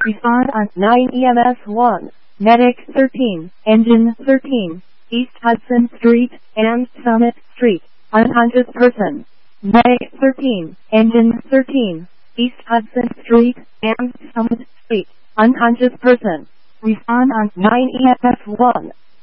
Respond on 9 EMS 1. Medic 13. Engine 13. East Hudson Street and Summit Street. Unconscious person. Medic 13. Engine 13. East Hudson Street and Summit Street. Unconscious person. Respond on 9 EMS 1.